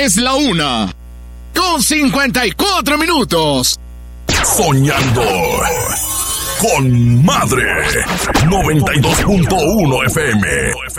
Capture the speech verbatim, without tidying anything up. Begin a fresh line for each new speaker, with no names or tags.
Es la una, con cincuenta y cuatro minutos.
Soñando con Madre noventa y dos punto uno F M.